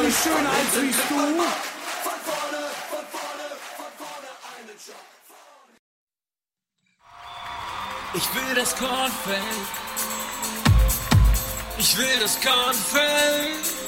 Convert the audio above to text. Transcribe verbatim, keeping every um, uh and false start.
nicht schöner als wie du. Ich will das Kornfeld. Ich will das Kornfeld.